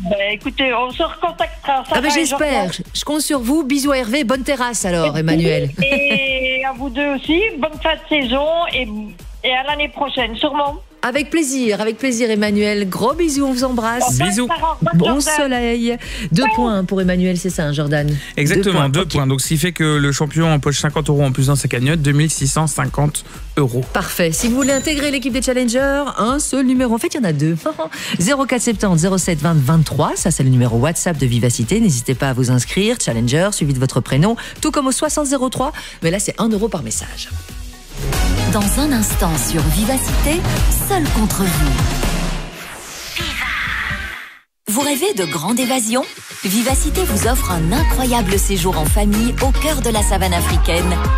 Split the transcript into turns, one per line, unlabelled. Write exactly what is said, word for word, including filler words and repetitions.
Ben, écoutez, on se recontactera.
Ah ben j'espère, je, je compte sur vous. Bisous à Hervé, bonne terrasse alors, Emmanuel.
Et à vous deux aussi, bonne fin de saison et, et à l'année prochaine, sûrement.
Avec plaisir, avec plaisir Emmanuel. Gros bisous, on vous embrasse.
Bisous.
Bon soleil. Deux points pour Emmanuel, c'est ça, Jordan?
Exactement, deux points.
Deux points.
Okay. Donc, ce qui fait que le champion empoche cinquante euros en plus dans sa cagnotte, deux mille six cent cinquante euros.
Parfait. Si vous voulez intégrer l'équipe des Challengers, un seul numéro. En fait, il y en a deux. zéro quatre soixante-dix zéro sept vingt vingt-trois. Ça, c'est le numéro WhatsApp de Vivacité. N'hésitez pas à vous inscrire. Challenger, suivi de votre prénom. Tout comme au soixante zéro trois. Mais là, c'est un euro par message.
Dans un instant sur Vivacité, seul contre vous. Vous rêvez de grande évasion? Vivacité vous offre un incroyable séjour en famille au cœur de la savane africaine.